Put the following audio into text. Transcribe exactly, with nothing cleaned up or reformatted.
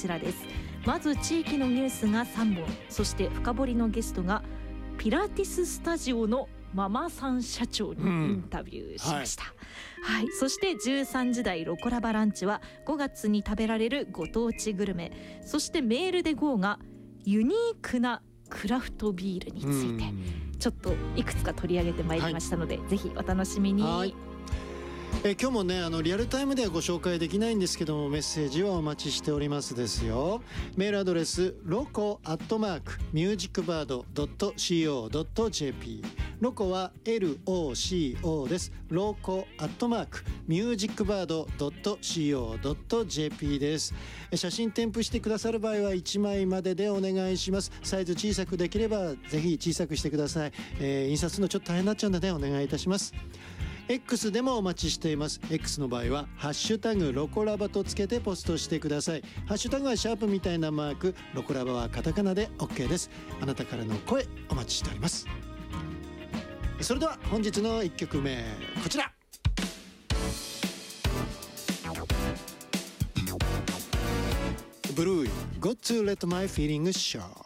ちらです。まず地域のニュースがさんぼん、そして深掘りのゲストがピラティススタジオのママさん社長にインタビューしました、うんはいはい、そしてじゅうさんじ台ロコラバランチはごがつに食べられるご当地グルメ、そしてメールで ゴー がユニークなクラフトビールについてちょっといくつか取り上げてまいりましたので、はい、ぜひお楽しみに。はいえ今日もねあのリアルタイムではご紹介できないんですけども、メッセージはお待ちしておりますですよ。メールアドレスロコアットマークミュージックバードドットシーオードットジェーピー、ロコは エルオーシーオー です。ロコアットマークミュージックバードドットシーオードットジェーピー です。写真添付してくださる場合はいちまいまででお願いします。サイズ小さくできればぜひ小さくしてください、えー、印刷するのちょっと大変になっちゃうのでお願いいたします。X でもお待ちしています。 X の場合はハッシュタグロコラバとつけてポストしてください。ハッシュタグはシャープみたいなマーク、ロコラバはカタカナで OK です。あなたからの声お待ちしております。それでは本日のいっきょくめ、こちら。ブルーイ Got to let my feelings show。